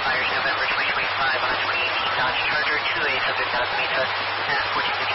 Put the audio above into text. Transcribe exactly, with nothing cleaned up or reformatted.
Fires November twenty twenty-five on a twenty eighteen Dodge Charger, two A, subject out of Mesa, and fourteen fifty